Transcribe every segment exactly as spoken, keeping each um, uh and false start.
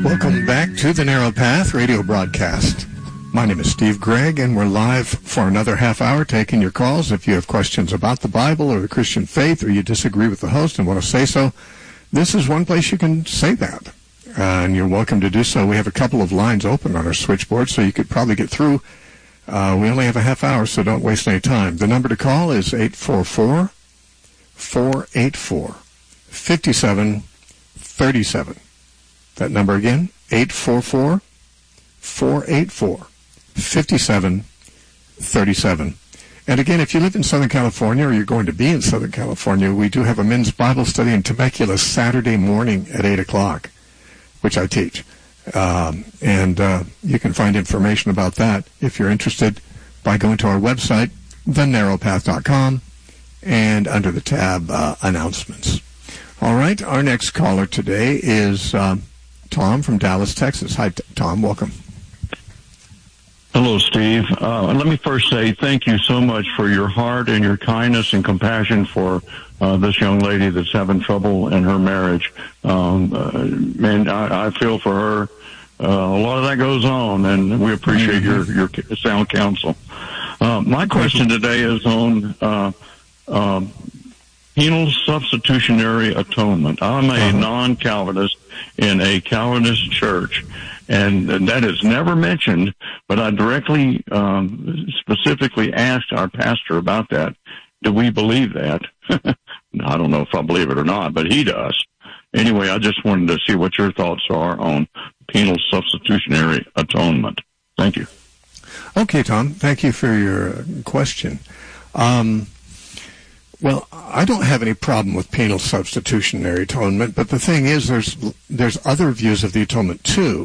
Welcome back to the Narrow Path radio broadcast. My name is Steve Gregg, and we're live for another half hour taking your calls. If you have questions about the Bible or the Christian faith, or you disagree with the host and want to say so, this is one place you can say that, uh, and you're welcome to do so. We have a couple of lines open on our switchboard, so you could probably get through. Uh, we only have a half hour, so don't waste any time. The number to call is eight four four, four eight four, five seven three seven. That number again, eight four four, four eight four, five seven three seven. And again, if you live in Southern California or you're going to be in Southern California, we do have a men's Bible study in Temecula Saturday morning at eight o'clock, which I teach. Um, and uh, you can find information about that if you're interested by going to our website, the narrow path dot com, and under the tab uh, Announcements. All right, our next caller today is uh, Tom from Dallas, Texas. Hi, Tom. Welcome. Hello, Steve. Uh, let me first say thank you so much for your heart and your kindness and compassion for uh, this young lady that's having trouble in her marriage. Um, uh, man, I, I feel for her. Uh, a lot of that goes on, and we appreciate mm-hmm. your, your sound counsel. Uh, my question today is on uh, uh, penal substitutionary atonement. I'm a uh-huh. non-Calvinist in a Calvinist church, and that is never mentioned, but I directly, um, specifically asked our pastor about that. Do we believe that? I don't know if I believe it or not, but he does. Anyway, I just wanted to see what your thoughts are on penal substitutionary atonement. Thank you. Okay, Tom. Thank you for your question. Um, Well, I don't have any problem with penal substitutionary atonement, but the thing is, there's there's other views of the atonement too,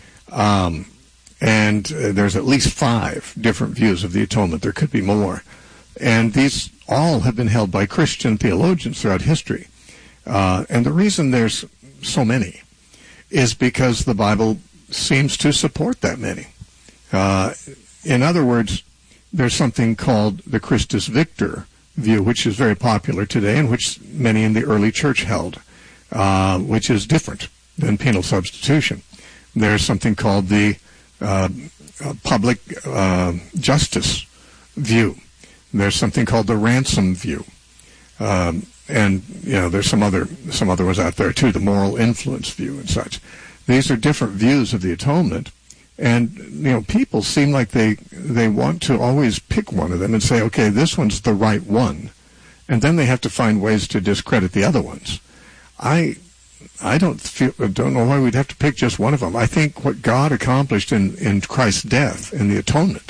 um, and uh, there's at least five different views of the atonement. There could be more, and these all have been held by Christian theologians throughout history. Uh, and the reason there's so many is because the Bible seems to support that many. Uh, in other words, there's something called the Christus Victor view, which is very popular today and which many in the early church held, uh, which is different than penal substitution. There's something called the uh, uh, public uh, justice view. There's something called the ransom view. Um, and, you know, there's some other some other ones out there, too, the moral influence view and such. These are different views of the atonement. And, you know, people seem like they they want to always pick one of them and say, okay, this one's the right one. And then they have to find ways to discredit the other ones. I I don't feel don't know why we'd have to pick just one of them. I think what God accomplished in, in Christ's death, in the atonement,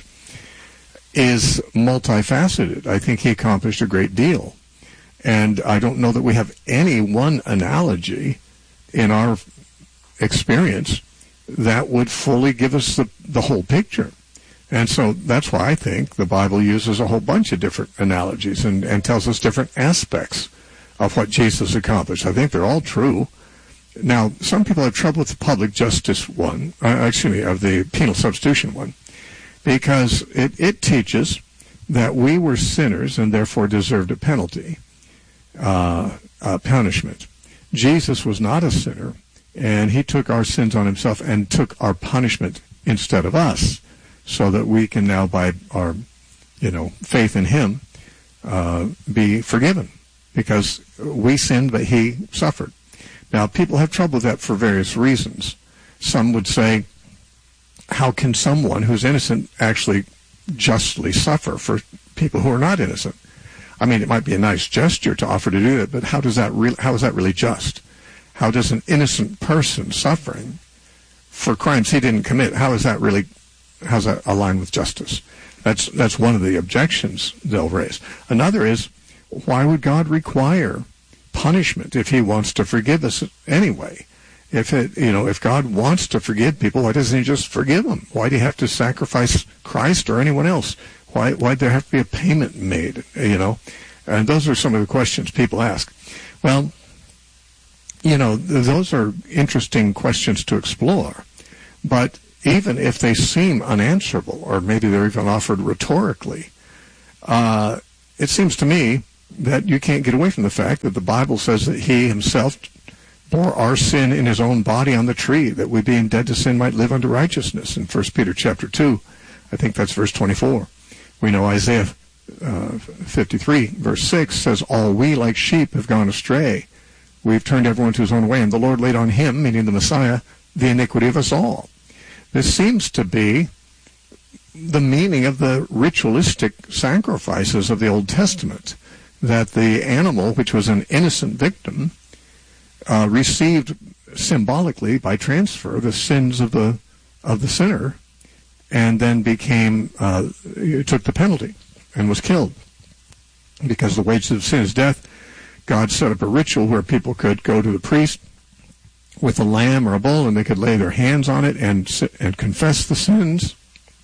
is multifaceted. I think he accomplished a great deal. And I don't know that we have any one analogy in our experience that would fully give us the, the whole picture. And so that's why I think the Bible uses a whole bunch of different analogies and, and tells us different aspects of what Jesus accomplished. I think they're all true. Now, some people have trouble with the public justice one, uh, excuse me, of the penal substitution one, because it, it teaches that we were sinners and therefore deserved a penalty, uh, uh, punishment. Jesus was not a sinner, and he took our sins on himself and took our punishment instead of us, so that we can now, by our, you know, faith in him, uh, be forgiven, because we sinned, but he suffered. Now, people have trouble with that for various reasons. Some would say, how can someone who's innocent actually justly suffer for people who are not innocent? I mean, it might be a nice gesture to offer to do it, but how does that re- how is that really just? How does an innocent person suffering for crimes he didn't commit, how is that really, how's that align with justice? That's that's one of the objections they'll raise. Another is, why would God require punishment if he wants to forgive us anyway? If it, you know, if God wants to forgive people, why doesn't he just forgive them? Why do you have to sacrifice Christ or anyone else? Why why'd there have to be a payment made, you know? And those are some of the questions people ask. Well, you know, th- those are interesting questions to explore. But even if they seem unanswerable, or maybe they're even offered rhetorically, uh, it seems to me that you can't get away from the fact that the Bible says that he himself bore our sin in his own body on the tree, that we being dead to sin might live unto righteousness. In First Peter chapter two, I think that's verse twenty-four. We know Isaiah uh, fifty-three, verse six says, all we like sheep have gone astray. We've turned everyone to his own way, and the Lord laid on him, meaning the Messiah, the iniquity of us all. This seems to be the meaning of the ritualistic sacrifices of the Old Testament, that the animal, which was an innocent victim, uh, received symbolically by transfer the sins of the of the sinner, and then became uh, took the penalty and was killed. Because the wages of sin is death, God set up a ritual where people could go to the priest with a lamb or a bull, and they could lay their hands on it and and confess the sins.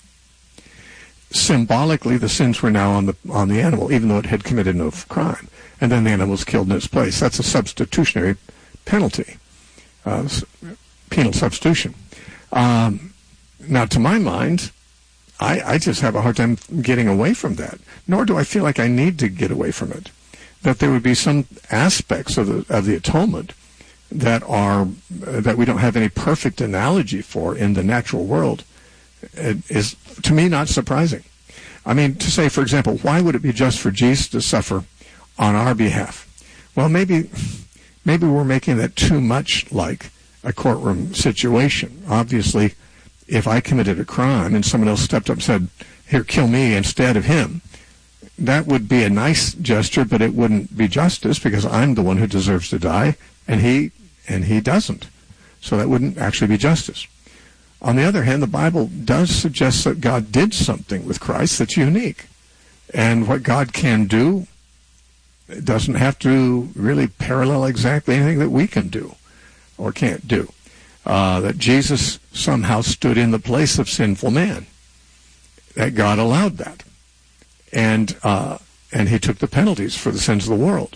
Symbolically, the sins were now on the on the animal, even though it had committed no crime, and then the animal was killed in its place. That's a substitutionary penalty, uh, penal substitution. Um, now, to my mind, I, I just have a hard time getting away from that. Nor do I feel like I need to get away from it. That there would be some aspects of the of the atonement that are uh, that we don't have any perfect analogy for in the natural world. It is, to me, not surprising. I mean, to say, for example, why would it be just for Jesus to suffer on our behalf? Well, maybe maybe we're making that too much like a courtroom situation. Obviously, if I committed a crime and someone else stepped up and said, here, kill me instead of him, that would be a nice gesture, but it wouldn't be justice, because I'm the one who deserves to die, and he and he doesn't. So that wouldn't actually be justice. On the other hand, the Bible does suggest that God did something with Christ that's unique. And what God can do doesn't have to really parallel exactly anything that we can do or can't do. Uh, that Jesus somehow stood in the place of sinful man. That God allowed that. And uh, and he took the penalties for the sins of the world.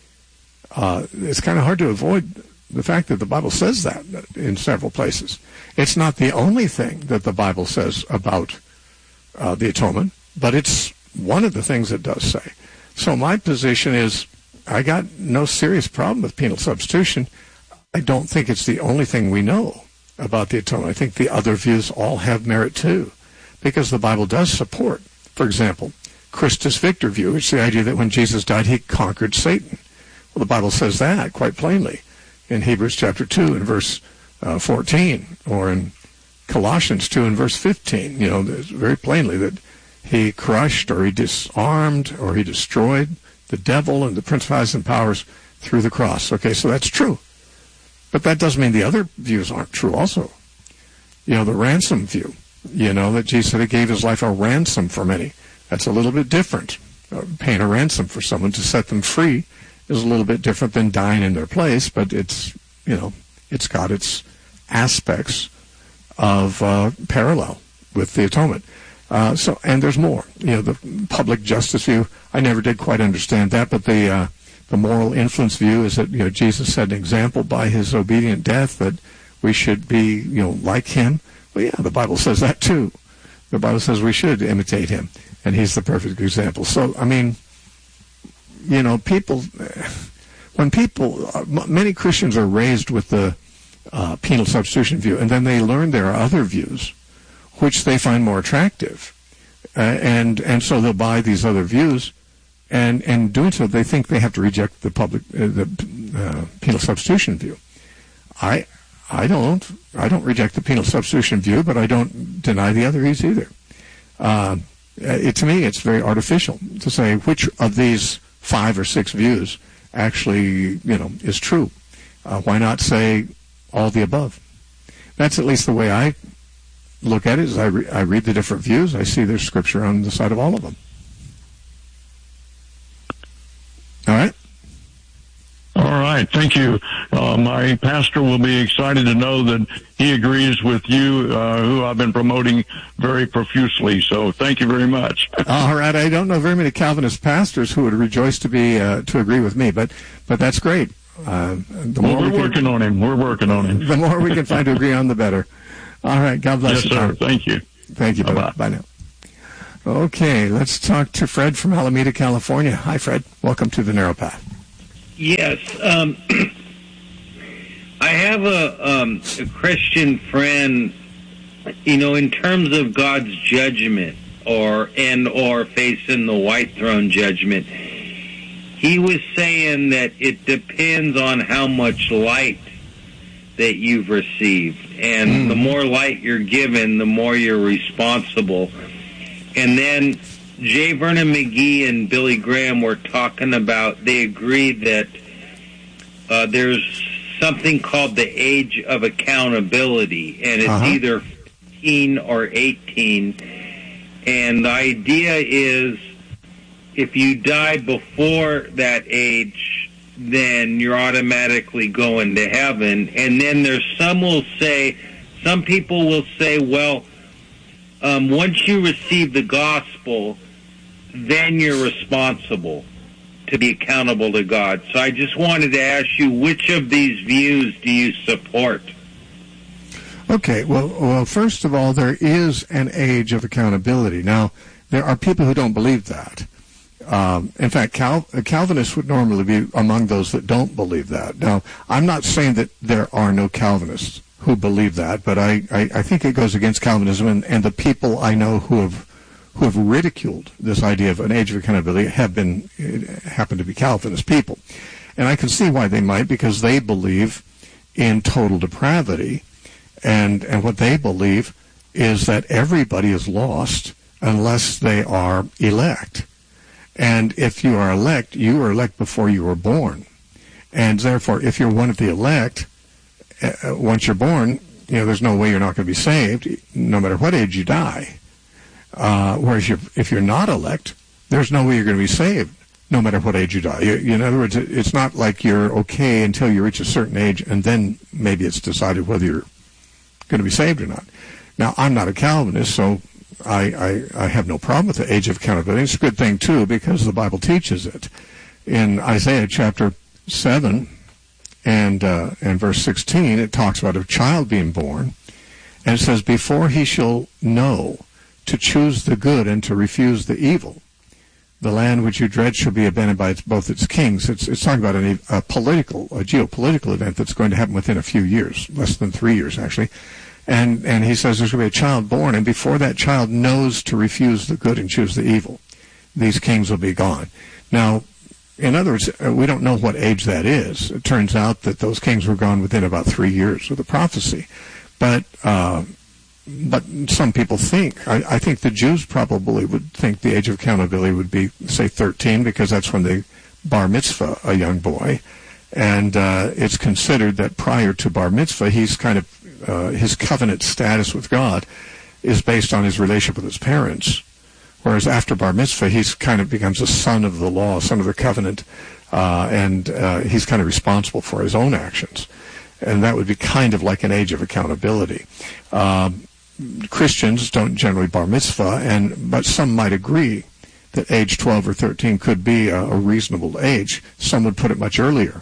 Uh, it's kind of hard to avoid the fact that the Bible says that in several places. It's not the only thing that the Bible says about uh, the atonement, but it's one of the things it does say. So my position is, I got no serious problem with penal substitution. I don't think it's the only thing we know about the atonement. I think the other views all have merit too, because the Bible does support, for example, Christus Victor view. It's the idea that when Jesus died, he conquered Satan. Well, the Bible says that quite plainly in Hebrews chapter two and verse uh, fourteen, or in Colossians two and verse fifteen. You know, very plainly that he crushed, or he disarmed, or he destroyed the devil and the principalities and powers through the cross. Okay, so that's true. But that doesn't mean the other views aren't true also. You know, the ransom view, you know, that Jesus said he gave his life a ransom for many. That's a little bit different. Uh, paying a ransom for someone to set them free is a little bit different than dying in their place, but it's, you know, it's got its aspects of uh, parallel with the atonement. Uh, so, and there's more. You know, the public justice view, I never did quite understand that, but the uh, the moral influence view is that, you know, Jesus set an example by his obedient death that we should be, you know, like him. Well, yeah, the Bible says that too. The Bible says we should imitate him, and he's the perfect example. So, I mean, you know, people, when people, many Christians are raised with the uh, penal substitution view, and then they learn there are other views which they find more attractive, uh, and and so they'll buy these other views, and and doing so they think they have to reject the public uh, the uh, penal substitution view. I I don't I don't reject the penal substitution view, but I don't deny the other views either. Uh, it, to me, it's very artificial to say which of these five or six views actually, you know, is true. Uh, why not say all the above? That's at least the way I look at it. Is I, re- I read the different views. I see there's scripture on the side of all of them. All right? All right. Thank you. Uh, my pastor will be excited to know that he agrees with you, uh, who I've been promoting very profusely. So thank you very much. All right. I don't know very many Calvinist pastors who would rejoice to be uh, to agree with me, but but that's great. Uh, the well, more we're we working can, on him. We're working on him. The more we can find to agree on, the better. All right. God bless yes, you. Yes, sir. Tom. Thank you. Thank you. Bye bye now. Okay. Let's talk to Fred from Alameda, California. Hi, Fred. Welcome to the Narrow Path. Yes. Um, I have a, um, a Christian friend, you know, in terms of God's judgment or and or facing the white throne judgment, he was saying that it depends on how much light that you've received. And mm. the more light you're given, the more you're responsible. And then J. Vernon McGee and Billy Graham were talking about, they agreed that uh, there's something called the age of accountability, and it's uh-huh. either fifteen or eighteen. And the idea is if you die before that age, then you're automatically going to heaven. And then there's some will say, some people will say, well, um, once you receive the gospel, then you're responsible to be accountable to God. So I just wanted to ask you, which of these views do you support? Okay, well, well, first of all, there is an age of accountability. Now, there are people who don't believe that. Um, in fact, Cal- Calvinists would normally be among those that don't believe that. Now, I'm not saying that there are no Calvinists who believe that, but I, I, I think it goes against Calvinism, and, and the people I know who have who have ridiculed this idea of an age of accountability have been happen to be Calvinist people. And I can see why they might, because they believe in total depravity, and and what they believe is that everybody is lost unless they are elect. And if you are elect, you were elect before you were born. And therefore, if you're one of the elect, uh, once you're born, you know, there's no way you're not going to be saved, no matter what age you die. Uh, whereas you're, if you're not elect, there's no way you're going to be saved, no matter what age you die. You, you, in other words, it, it's not like you're okay until you reach a certain age, and then maybe it's decided whether you're going to be saved or not. Now, I'm not a Calvinist, so I, I, I have no problem with the age of accountability. It's a good thing, too, because the Bible teaches it. In Isaiah chapter seven and, uh, and verse sixteen, it talks about a child being born, and it says, before he shall know to choose the good and to refuse the evil, the land which you dread shall be abandoned by its, both its kings. It's, it's talking about an, a political, a geopolitical event that's going to happen within a few years, less than three years, actually. And, and he says there's going to be a child born, and before that child knows to refuse the good and choose the evil, these kings will be gone. Now, in other words, we don't know what age that is. It turns out that those kings were gone within about three years of the prophecy. But, uh, but some people think, I, I think the Jews probably would think the age of accountability would be, say, thirteen, because that's when they bar mitzvah a young boy. And uh, it's considered that prior to bar mitzvah, he's kind of Uh, his covenant status with God is based on his relationship with his parents, whereas after bar mitzvah, he's kind of becomes a son of the law, son of the covenant, uh, and uh, he's kind of responsible for his own actions. And that would be kind of like an age of accountability. Um, Christians don't generally bar mitzvah, and but some might agree that age twelve or thirteen could be a, a reasonable age. Some would put it much earlier.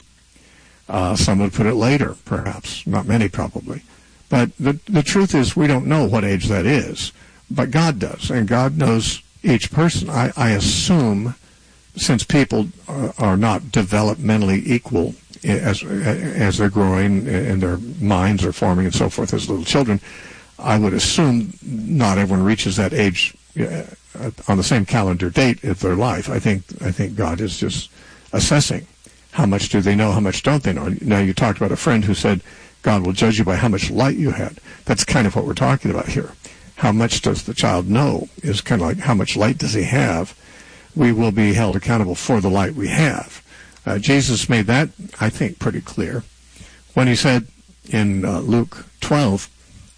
Uh, some would put it later, perhaps. Not many, probably. But the the truth is, we don't know what age that is, but God does, and God knows each person. I, I assume, since people are, are not developmentally equal as as they're growing and their minds are forming and so forth as little children, I would assume not everyone reaches that age uh, on the same calendar date of their life. I think I think God is just assessing how much do they know, how much don't they know. Now, you talked about a friend who said God will judge you by how much light you had. That's kind of what we're talking about here. How much does the child know is kind of like how much light does he have. We will be held accountable for the light we have. Uh, Jesus made that, I think, pretty clear when he said in uh, Luke twelve,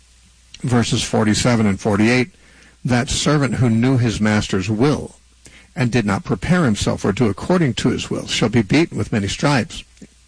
verses forty-seven and forty-eight, that servant who knew his master's will and did not prepare himself or do according to his will shall be beaten with many stripes.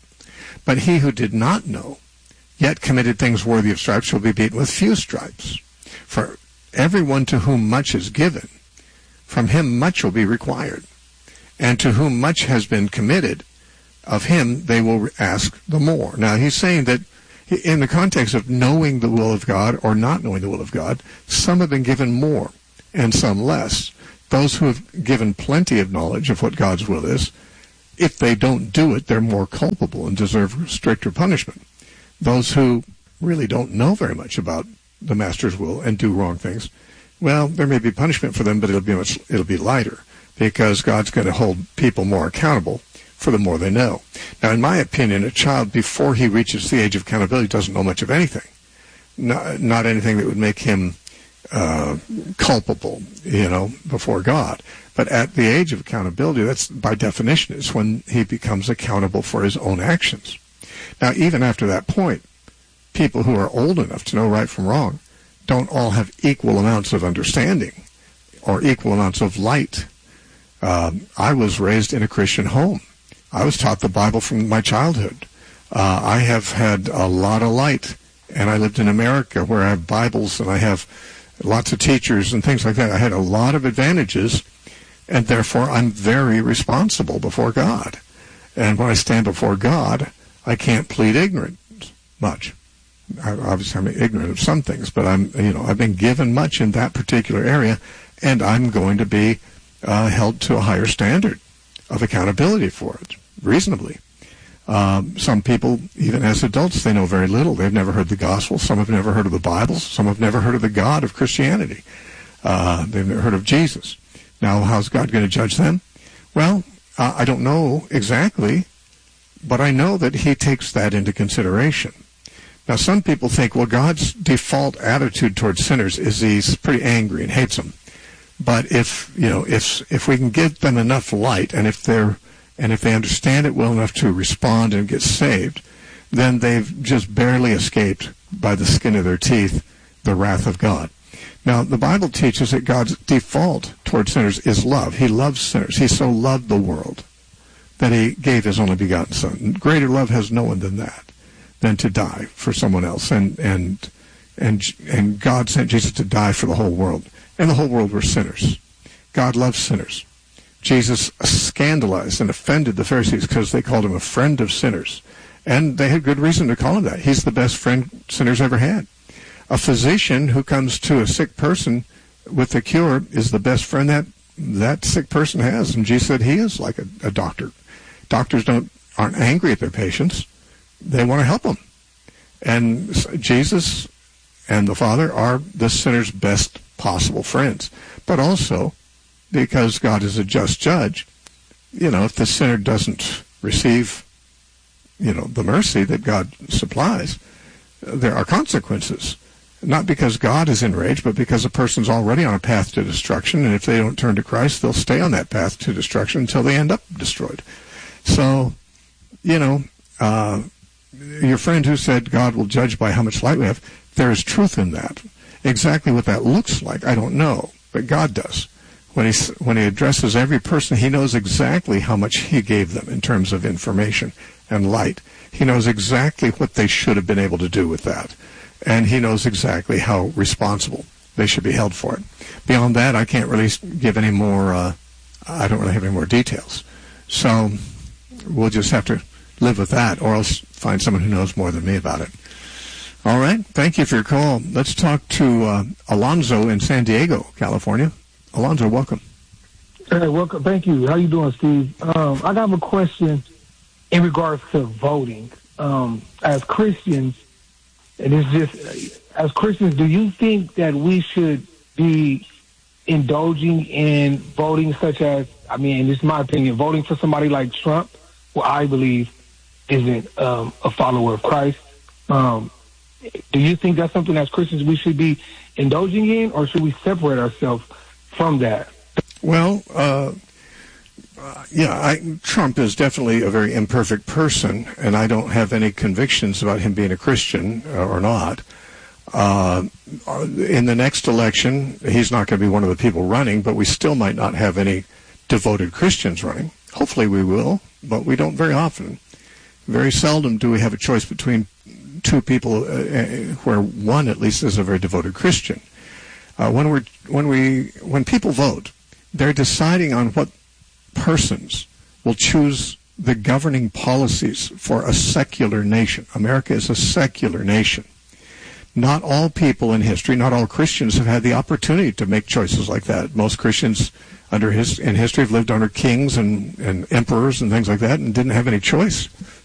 But he who did not know, yet committed things worthy of stripes, shall be beaten with few stripes. For everyone to whom much is given, from him much will be required. And to whom much has been committed, of him they will ask the more. Now, he's saying that in the context of knowing the will of God or not knowing the will of God, some have been given more and some less. Those who have given plenty of knowledge of what God's will is, if they don't do it, they're more culpable and deserve stricter punishment. Those who really don't know very much about the Master's will and do wrong things, well, there may be punishment for them, but it'll be much, it'll be lighter, because God's going to hold people more accountable for the more they know. Now, in my opinion, a child, before he reaches the age of accountability, doesn't know much of anything. Not, not anything that would make him uh, culpable, you know, before God. But at the age of accountability, that's by definition is when he becomes accountable for his own actions. Now, even after that point, people who are old enough to know right from wrong don't all have equal amounts of understanding or equal amounts of light. Um, I was raised in a Christian home. I was taught the Bible from my childhood. Uh, I have had a lot of light, and I lived in America where I have Bibles and I have lots of teachers and things like that. I had a lot of advantages, and therefore I'm very responsible before God. And when I stand before God, I can't plead ignorance much. I, obviously, I'm ignorant of some things, but I'm, you know, I've been given much in that particular area, and I'm going to be uh, held to a higher standard of accountability for it, reasonably. Um, some people, even as adults, they know very little. They've never heard the gospel. Some have never heard of the Bible. Some have never heard of the God of Christianity. Uh, they've never heard of Jesus. Now, how's God going to judge them? Well, uh, I don't know exactly, but I know that he takes that into consideration. Now, some people think, well, God's default attitude towards sinners is he's pretty angry and hates them. But if, you know, if if we can give them enough light, and if they're and if they understand it well enough to respond and get saved, then they've just barely escaped by the skin of their teeth the wrath of God. Now, the Bible teaches that God's default towards sinners is love. He loves sinners. He so loved the world that he gave his only begotten Son. Greater love has no one than that, than to die for someone else. And and and and God sent Jesus to die for the whole world. And the whole world were sinners. God loves sinners. Jesus scandalized and offended the Pharisees because they called him a friend of sinners. And they had good reason to call him that. He's the best friend sinners ever had. A physician who comes to a sick person with a cure is the best friend that that sick person has. And Jesus said he is like a, a doctor. Doctors don't aren't angry at their patients. They want to help them. And Jesus and the Father are the sinner's best possible friends. But also, because God is a just judge, you know, if the sinner doesn't receive, you know, the mercy that God supplies, there are consequences. Not because God is enraged, but because a person's already on a path to destruction, and if they don't turn to Christ, they'll stay on that path to destruction until they end up destroyed. So, you know, uh, your friend who said God will judge by how much light we have, there is truth in that. Exactly what that looks like, I don't know, but God does. When he, when he addresses every person, he knows exactly how much he gave them in terms of information and light. He knows exactly what they should have been able to do with that. And he knows exactly how responsible they should be held for it. Beyond that, I can't really give any more, uh, I don't really have any more details. So we'll just have to live with that, or else find someone who knows more than me about it. All right. Thank you for your call. Let's talk to uh, Alonzo in San Diego, California. Alonzo, welcome. Hey, welcome. Thank you. How you doing, Steve? Um, I got a question in regards to voting. Um, as Christians, and it's just, as Christians, do you think that we should be indulging in voting such as, I mean, this is my opinion, voting for somebody like Trump, who I believe isn't um, a follower of Christ? Um, do you think that's something as Christians we should be indulging in, or should we separate ourselves from that? Well, uh, uh, yeah, I, Trump is definitely a very imperfect person, and I don't have any convictions about him being a Christian uh, or not. Uh, in the next election, he's not going to be one of the people running, but we still might not have any devoted Christians running. Hopefully we will, but we don't very often. Very seldom do we have a choice between two people uh, where one at least is a very devoted Christian. Uh, when we're when we when people vote, they're deciding on what persons will choose the governing policies for a secular nation. America is a secular nation. Not all people in history, not all Christians have had the opportunity to make choices like that. Most Christians under his in history have lived under kings and, and emperors and things like that and didn't have any choice